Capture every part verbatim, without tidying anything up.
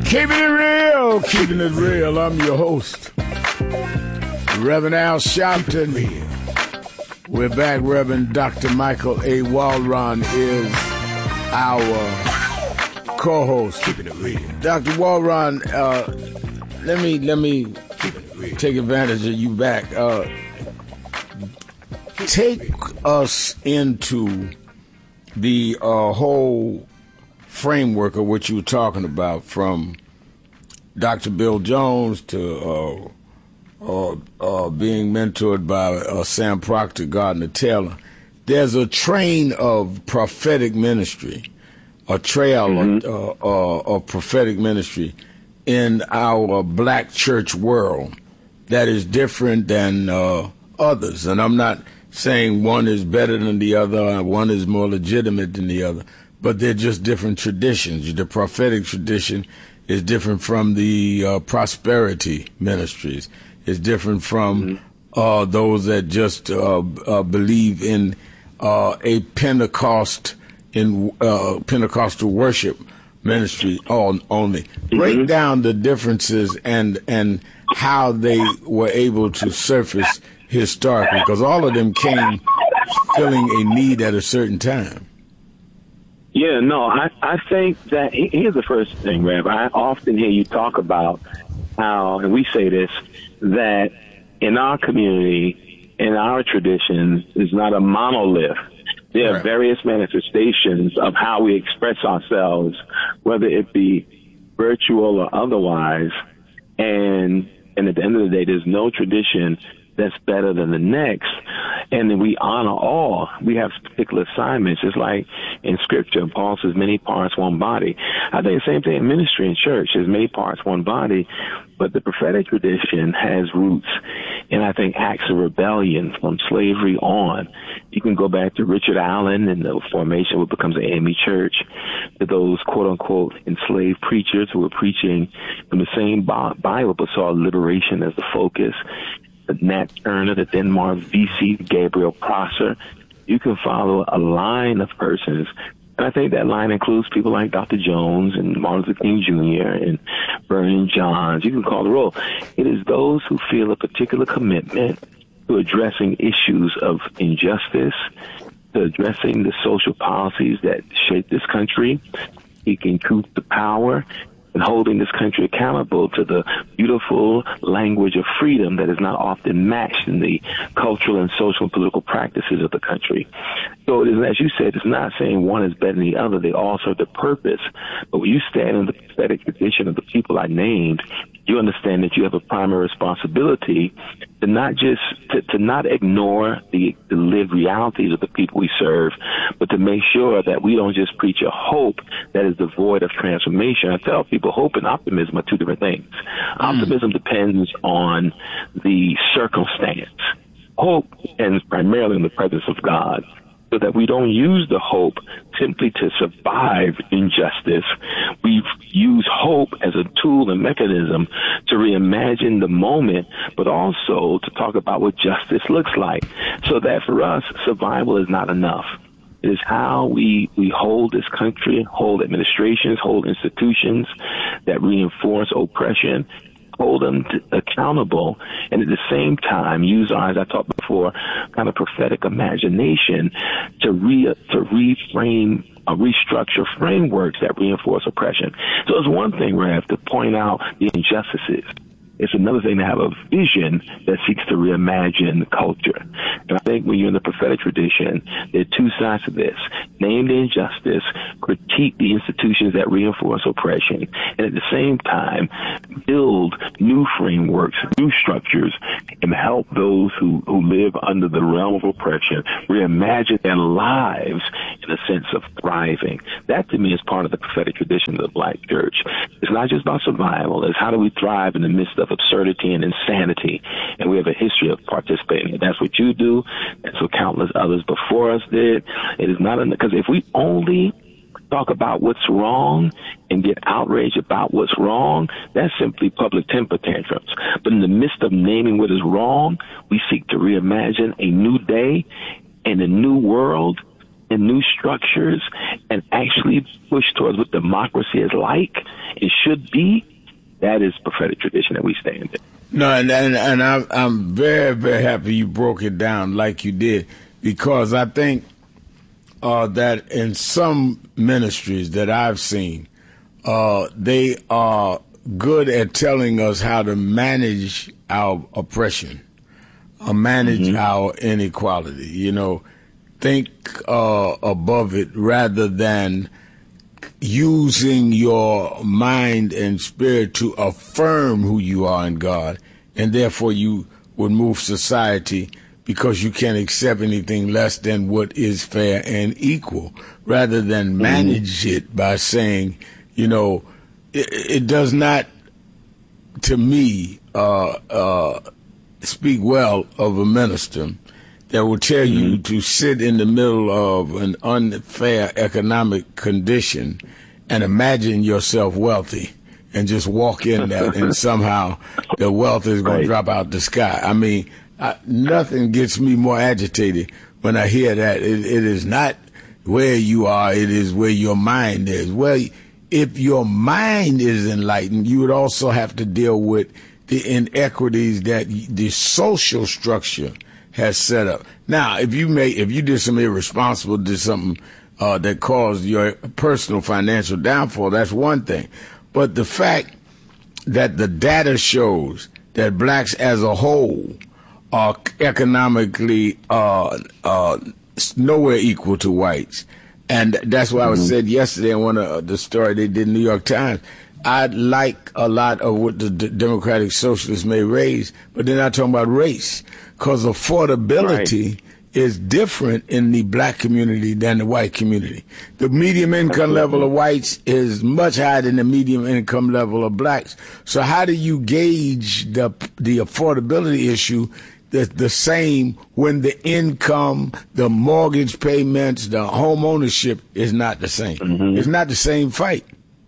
Keeping it real, keeping it real. I'm your host, Reverend Al Sharpton. We're back. Reverend Doctor Michael A. Walron is our co-host. Keeping it real. Doctor Walron, uh, let me let me take advantage of you back. Uh, take us into the uh, whole framework of what you were talking about, from Doctor Bill Jones to uh, uh, uh, being mentored by uh, Sam Proctor, Gardner Taylor. There's a train of prophetic ministry, a trail mm-hmm. of, uh, uh, of prophetic ministry in our black church world that is different than uh, others. And I'm not saying one is better than the other, one is more legitimate than the other, but they're just different traditions. The prophetic tradition is different from the uh, prosperity ministries. It's different from mm-hmm. uh, those that just uh, uh, believe in uh, a Pentecost in uh, Pentecostal worship ministry on, only. Mm-hmm. Break down the differences and and how they were able to surface historically, because all of them came filling a need at a certain time. Yeah, no, I, I think that here's the first thing, Rev. I often hear you talk about how, and we say this, that in our community, in our traditions, is not a monolith. There are right. various manifestations of how we express ourselves, whether it be virtual or otherwise. And, and at the end of the day, there's no tradition that's better than the next. And then we honor all. We have particular assignments. It's like in Scripture, Paul says many parts, one body. I think the same thing in ministry and church. There's many parts, one body. But the prophetic tradition has roots in, I think, acts of rebellion from slavery on. You can go back to Richard Allen and the formation of what becomes the A M E Church, to those quote-unquote enslaved preachers who were preaching from the same Bible but saw liberation as the focus. Nat Turner, the Denmark V C, Gabriel Prosser. You can follow a line of persons, and I think that line includes people like Doctor Jones and Martin Luther King Junior and Vernon Johns. You can call the roll. It is those who feel a particular commitment to addressing issues of injustice, to addressing the social policies that shape this country, seeking truth to power, and holding this country accountable to the beautiful language of freedom that is not often matched in the cultural and social and political practices of the country. So it is, as you said, it's not saying one is better than the other. They all serve the purpose. But when you stand in the prophetic tradition of the people I named, you understand that you have a primary responsibility to not just to, to not ignore the, the lived realities of the people we serve, but to make sure that we don't just preach a hope that is devoid of transformation. I tell people hope and optimism are two different things. Mm. Optimism depends on the circumstance. Hope depends primarily on the presence of God, so that we don't use the hope simply to survive injustice. We use hope as a tool and mechanism to reimagine the moment, but also to talk about what justice looks like, so that for us, survival is not enough. It is how we, we hold this country, hold administrations, hold institutions that reinforce oppression, hold them to, accountable, and at the same time use our, as I talked before, kind of prophetic imagination to re to reframe or restructure frameworks that reinforce oppression. So it's one thing, Rev, to point out the injustices. It's another thing to have a vision that seeks to reimagine culture. And I think when you're in the prophetic tradition, there are two sides to this. Name the injustice, critique the institutions that reinforce oppression, and at the same time, build new frameworks, new structures, and help those who, who live under the realm of oppression reimagine their lives in a sense of thriving. That, to me, is part of the prophetic tradition of the Black church. It's not just about survival. It's how do we thrive in the midst of absurdity and insanity, and we have a history of participating. That's what you do. That's what countless others before us did. It is not because if we only talk about what's wrong and get outraged about what's wrong, that's simply public temper tantrums. But in the midst of naming what is wrong, we seek to reimagine a new day and a new world and new structures and actually push towards what democracy is like and should be, that is prophetic tradition that we stand in. No, and and, and I'm, I'm very, very happy you broke it down like you did, because I think uh, that in some ministries that I've seen, uh, they are good at telling us how to manage our oppression, or manage mm-hmm. our inequality. You know, think uh, above it rather than using your mind and spirit to affirm who you are in God, and therefore you would move society because you can't accept anything less than what is fair and equal, rather than manage mm-hmm. it by saying, you know, it, it does not, to me, uh, uh, speak well of a minister that will tell mm-hmm. you to sit in the middle of an unfair economic condition and imagine yourself wealthy and just walk in that and somehow the wealth is going right. to drop out the sky. I mean, I, nothing gets me more agitated when I hear that. It, it is not where you are, it is where your mind is. Well, if your mind is enlightened, you would also have to deal with the inequities that the social structure has set up. Now, if you may, if you did something irresponsible, did something uh, that caused your personal financial downfall, that's one thing. But the fact that the data shows that blacks as a whole are economically uh, uh, nowhere equal to whites, and that's why mm-hmm. I was said yesterday in one of the story they did in the New York Times, I like a lot of what the D- Democratic Socialists may raise, but they're not talking about race, because affordability right. is different in the black community than the white community. The medium income level of whites is much higher than the medium income level of blacks. So how do you gauge the the affordability issue that's the same when the income, the mortgage payments, the home ownership is not the same? Mm-hmm. It's not the same fight.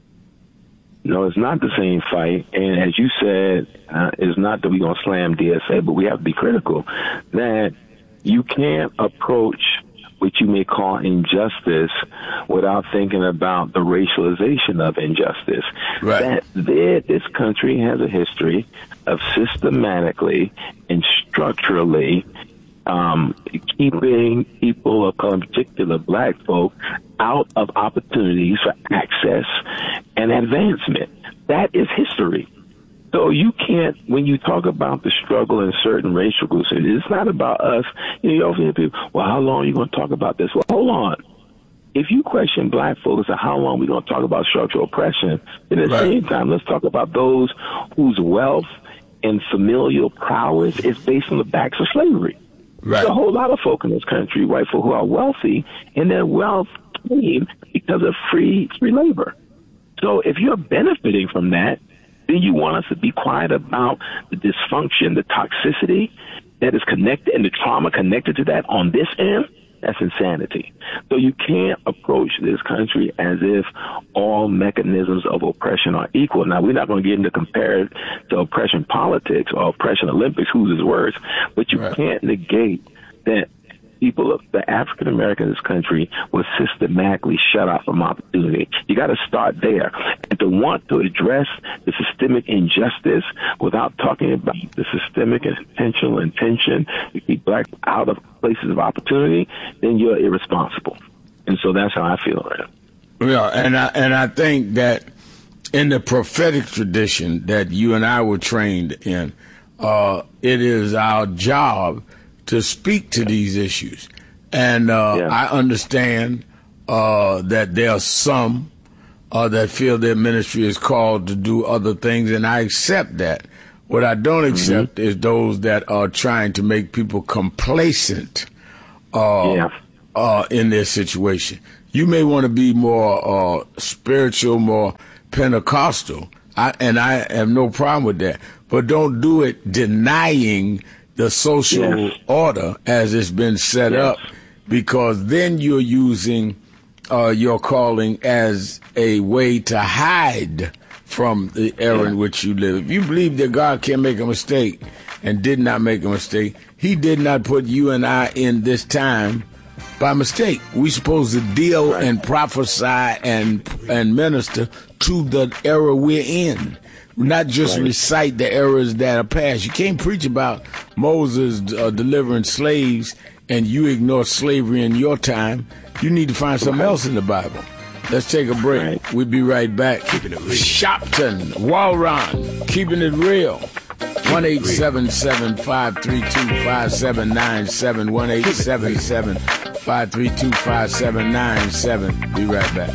No, it's not the same fight. And as you said, uh, it's not that we're going to slam D S A, but we have to be critical that you can't approach what you may call injustice without thinking about the racialization of injustice. Right. That there, this country has a history of systematically and structurally um, keeping people of color, in particular black folk, out of opportunities for access and advancement. That is history. So you can't, when you talk about the struggle in certain racial groups, it's not about us. You know, you often hear people, well, how long are you going to talk about this? Well, hold on. If you question black folks and how long are we going to talk about structural oppression, then at the right. same time, let's talk about those whose wealth and familial prowess is based on the backs of slavery. Right. There's a whole lot of folk in this country, white folk, who are wealthy, and their wealth came because of free free labor. So if you're benefiting from that, then you want us to be quiet about the dysfunction, the toxicity that is connected, and the trauma connected to that on this end. That's insanity. So you can't approach this country as if all mechanisms of oppression are equal. Now, we're not going to get into compare to oppression politics or oppression Olympics, whose is worse, but you right. can't negate that people of the African American in this country were systematically shut out from opportunity. You got to start there. And to want to address the systemic injustice without talking about the systemic and intentional intention to keep black out of places of opportunity, then you're irresponsible. And so that's how I feel right now. Yeah, and I, and I think that in the prophetic tradition that you and I were trained in, uh, it is our job to speak to these issues. And uh, yeah. I understand uh, that there are some uh, that feel their ministry is called to do other things, and I accept that. What I don't accept mm-hmm. is those that are trying to make people complacent uh, yeah. uh, in their situation. You may want to be more uh, spiritual, more Pentecostal, I, and I have no problem with that. But don't do it denying the social yes. order as it's been set yes. up, because then you're using uh, your calling as a way to hide from the era yeah. in which you live. If you believe that God can make a mistake and did not make a mistake, he did not put you and I in this time by mistake. We supposed to deal right. and prophesy and and minister to the era we're in, not just right. recite the eras that are past. You can't preach about Moses uh, delivering slaves and you ignore slavery in your time. You need to find something else in the Bible. Let's take a break. Right. We'll be right back. Keeping it real. Shopton, Walron, keeping it real. one eight seven seven, five three two, five seven nine seven. one eight seven seven, five three two, five seven nine seven. Be right back.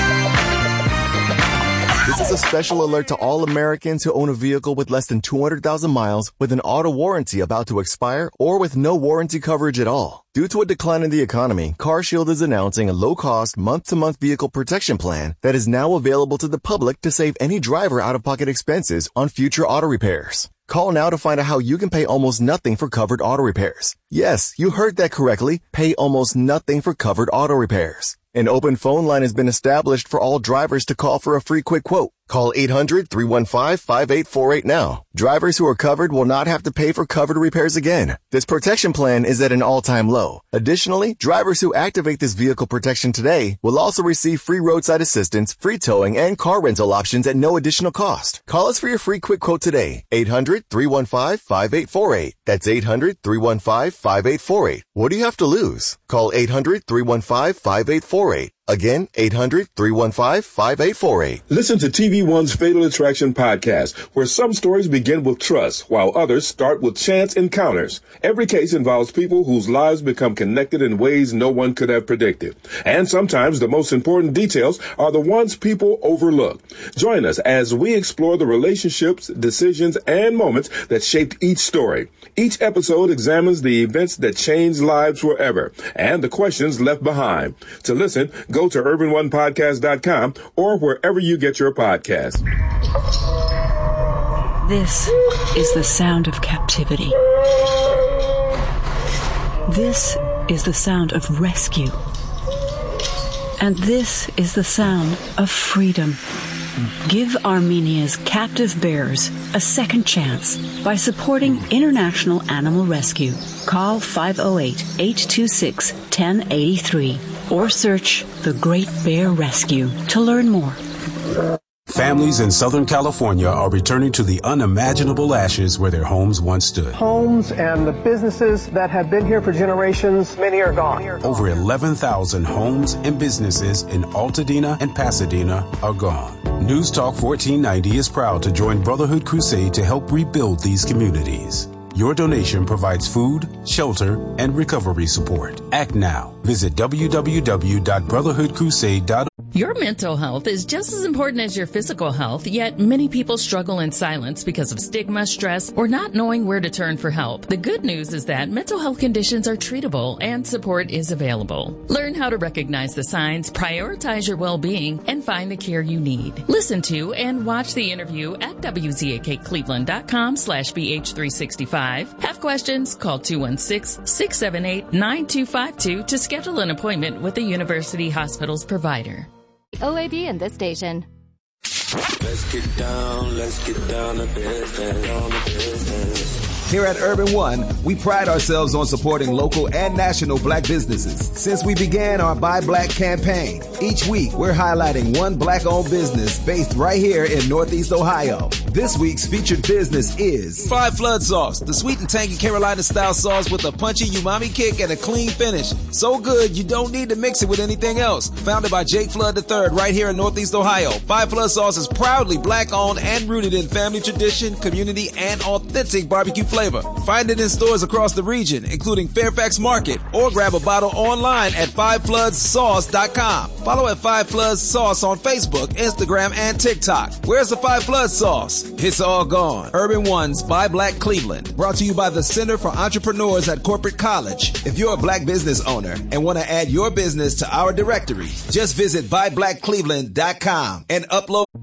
This is a special alert to all Americans who own a vehicle with less than two hundred thousand miles, with an auto warranty about to expire, or with no warranty coverage at all. Due to a decline in the economy, CarShield is announcing a low-cost, month-to-month vehicle protection plan that is now available to the public to save any driver out-of-pocket expenses on future auto repairs. Call now to find out how you can pay almost nothing for covered auto repairs. Yes, you heard that correctly. Pay almost nothing for covered auto repairs. An open phone line has been established for all drivers to call for a free quick quote. Call eight hundred, three one five, five eight four eight now. Drivers who are covered will not have to pay for covered repairs again. This protection plan is at an all-time low. Additionally, drivers who activate this vehicle protection today will also receive free roadside assistance, free towing, and car rental options at no additional cost. Call us for your free quick quote today. eight hundred, three one five, five eight four eight. That's eight hundred, three one five, five eight four eight. What do you have to lose? Call eight hundred, three one five, five eight four eight. Again, eight hundred, three one five, five eight four eight. Listen to T V One's Fatal Attraction podcast, where some stories begin with trust, while others start with chance encounters. Every case involves people whose lives become connected in ways no one could have predicted. And sometimes the most important details are the ones people overlook. Join us as we explore the relationships, decisions, and moments that shaped each story. Each episode examines the events that changed lives forever and the questions left behind. To listen, go to urban one podcast dot com or wherever you get your podcasts. This is the sound of captivity. This is the sound of rescue. And this is the sound of freedom. Give Armenia's captive bears a second chance by supporting International Animal Rescue. Call five oh eight, eight two six, one oh eight three or search The Great Bear Rescue to learn more. Families in Southern California are returning to the unimaginable ashes where their homes once stood. Homes and the businesses that have been here for generations, many are gone. Over eleven thousand homes and businesses in Altadena and Pasadena are gone. News Talk fourteen ninety is proud to join Brotherhood Crusade to help rebuild these communities. Your donation provides food, shelter, and recovery support. Act now. Visit w w w dot brotherhood crusade dot org. Your mental health is just as important as your physical health, yet many people struggle in silence because of stigma, stress, or not knowing where to turn for help. The good news is that mental health conditions are treatable and support is available. Learn how to recognize the signs, prioritize your well-being, and find the care you need. Listen to and watch the interview at w z a k cleveland dot com slash b h three sixty-five. Have questions? Call two one six, six seven eight, nine two five two to schedule an appointment with a University Hospital's provider. O A B in this station. Let's get down, let's get down to business, down to business. Here at Urban One, we pride ourselves on supporting local and national black businesses. Since we began our Buy Black campaign, each week we're highlighting one black-owned business based right here in Northeast Ohio. This week's featured business is Five Flood Sauce, the sweet and tangy Carolina-style sauce with a punchy umami kick and a clean finish. So good, you don't need to mix it with anything else. Founded by Jake Flood the third right here in Northeast Ohio, Five Flood Sauce is proudly black-owned and rooted in family tradition, community, and authentic barbecue flavor. Find it in stores across the region, including Fairfax Market, or grab a bottle online at five floods sauce dot com. Follow at Five Floods Sauce on Facebook, Instagram, and TikTok. Where's the Five Floods Sauce? It's all gone. Urban One's Buy Black Cleveland, brought to you by the Center for Entrepreneurs at Corporate College. If you're a black business owner and want to add your business to our directory, just visit buy black cleveland dot com and upload